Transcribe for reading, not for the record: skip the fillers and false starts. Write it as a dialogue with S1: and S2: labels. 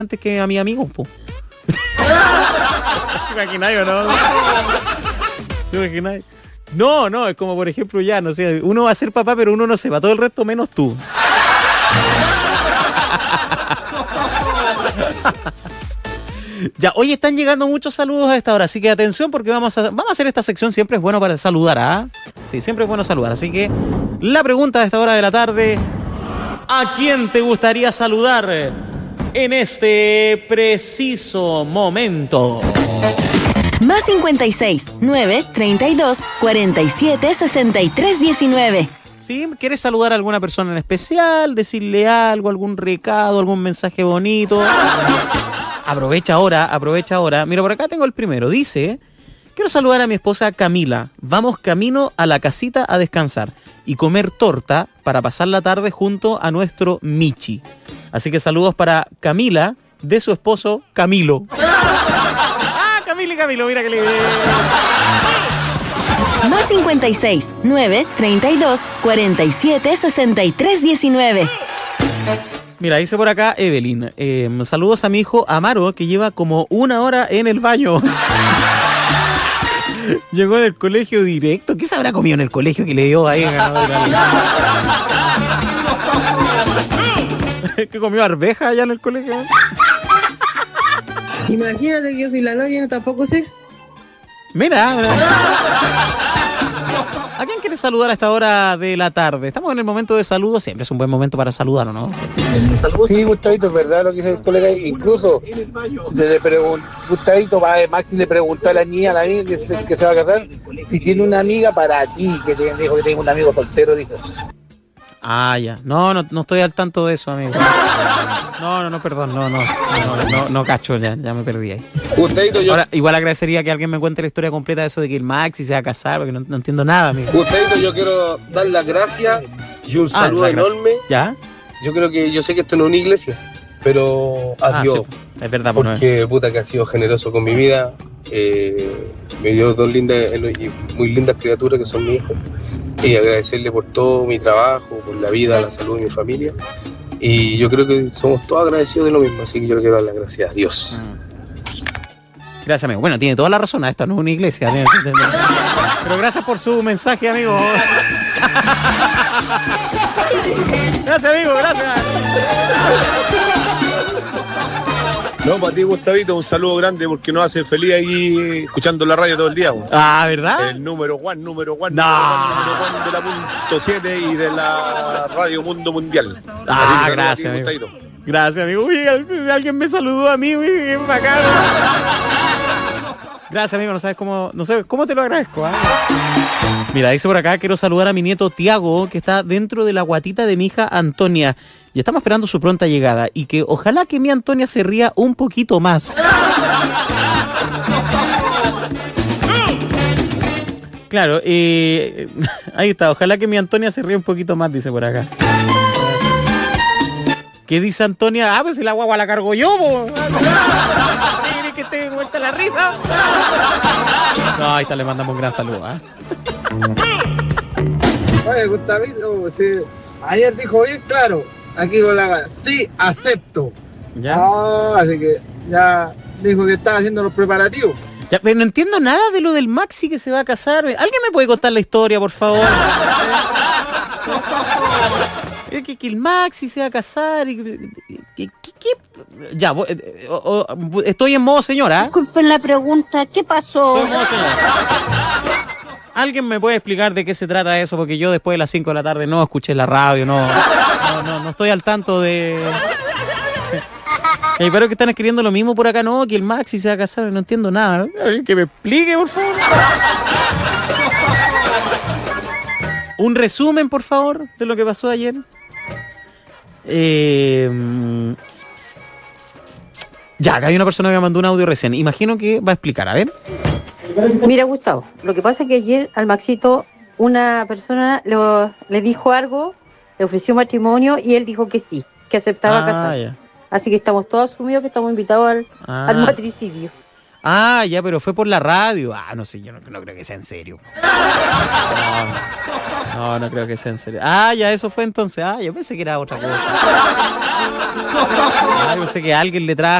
S1: antes que a mis amigos, po. ¿Te imagináis o no? ¿Te imagináis? No, es como por ejemplo ya, no sé, uno va a ser papá, pero uno no se va, todo el resto menos tú. Ya, hoy están llegando muchos saludos a esta hora, así que atención porque vamos a hacer esta sección, siempre es bueno para saludar, ¿ah? Sí, siempre es bueno saludar, así que la pregunta de esta hora de la tarde, ¿a quién te gustaría saludar en este preciso momento?
S2: Más 56 9 32 47 63 19.
S1: ¿Sí? ¿Quieres saludar a alguna persona en especial? ¿Decirle algo, algún recado, algún mensaje bonito? Aprovecha ahora. Mira, por acá tengo el primero. Dice, quiero saludar a mi esposa Camila. Vamos camino a la casita a descansar y comer torta para pasar la tarde junto a nuestro Michi. Así que saludos para Camila, de su esposo Camilo. Camilo, mira que le...
S2: Más 56 9 32 47 63 19.
S1: Mira, dice por acá Evelyn, saludos a mi hijo Amaro, que lleva como 1 hora en el baño. Llegó del colegio directo. ¿Qué se habrá comido en el colegio que le dio ahí? ¿Qué comió arveja allá en el colegio?
S3: Imagínate que yo soy la novia y no tampoco sé.
S1: Mira. ¿A quién quieres saludar a esta hora de la tarde? Estamos en el momento de saludo, siempre es un buen momento para saludar, ¿o no?
S4: Sí, Gustavito, es verdad lo que dice el colega. Incluso, si se le Gustavito, Maxi le preguntó a la niña, a la amiga que se va a casar, si tiene una amiga para ti, que te dijo que tiene un amigo soltero, dijo.
S1: Ah, ya. No estoy al tanto de eso, amigo. No, perdón, no cacho, ya me perdí ahí.
S4: Gustavito,
S1: Ahora, igual agradecería que alguien me cuente la historia completa de eso de que el Maxi se va a casar, porque no entiendo nada, amigo.
S4: Gustavito, yo quiero dar las gracias y un saludo enorme.
S1: ¿Ya?
S4: Yo sé que esto no es una iglesia, pero a Dios.
S1: Sí, es verdad,
S4: porque puta que ha sido generoso con mi vida. Me dio 2 lindas y muy lindas criaturas que son mis hijos. Y agradecerle por todo mi trabajo, por la vida, la salud de mi familia. Y yo creo que somos todos agradecidos de lo mismo, así que yo le quiero dar las gracias a Dios.
S1: Gracias, amigo. Bueno, tiene toda la razón, esta no es una iglesia. Pero gracias por su mensaje, amigo. Gracias, amigo, gracias.
S5: No, para ti, Gustavito, un saludo grande porque nos hace feliz ahí escuchando la radio todo el día.
S1: Ah, ¿verdad?
S5: El número one
S1: No.
S5: de la punto 7 y de la Radio Mundo Mundial.
S1: Ah, gracias, amigo. Gracias, amigo. Uy, alguien me saludó a mí, uy, qué bacán. Gracias, amigo. No sé cómo te lo agradezco. Mira, dice por acá, quiero saludar a mi nieto Tiago, que está dentro de la guatita de mi hija Antonia. Y estamos esperando su pronta llegada. Y que ojalá que mi Antonia se ría un poquito más. Claro, ahí está. Ojalá que mi Antonia se ría un poquito más, dice por acá. ¿Qué dice Antonia? Pues si la guagua la cargo yo, po. ¿Quieres que te vuelta la risa? No, ahí está, le mandamos un gran saludo.
S4: Oye, Gustavito, sí, ayer dijo bien claro, aquí con la sí, acepto.
S1: ¿Ya?
S4: Así que ya dijo que estaba haciendo los preparativos.
S1: Ya, pero no entiendo nada de lo del Maxi que se va a casar. ¿Alguien me puede contar la historia, por favor? Que el Maxi se va a casar y... Ya, estoy en modo señora.
S6: Disculpen la pregunta, ¿qué pasó?
S1: Estoy en modo señora. ¿Alguien me puede explicar de qué se trata eso? Porque yo después de las 5 de la tarde no escuché la radio, no estoy al tanto de... Pero que están escribiendo lo mismo por acá, no, que el Maxi se va a casar, no entiendo nada. ¿Alguien que me explique, por favor? Un resumen, por favor, de lo que pasó ayer. Ya, acá hay una persona que me mandó un audio recién. Imagino que va a explicar, a ver.
S7: Mira, Gustavo, lo que pasa es que ayer al Maxito una persona le dijo algo, le ofreció matrimonio y él dijo que sí, que aceptaba casarse.
S1: Ya.
S7: Así que estamos todos asumidos que estamos invitados al matricidio.
S1: Ah, ya, pero fue por la radio. Ah, no sé, yo no creo que sea en serio. No creo que sea en serio. Ah, ya, eso fue entonces. Ah, yo pensé que era otra cosa. Ah, yo pensé que alguien le trajo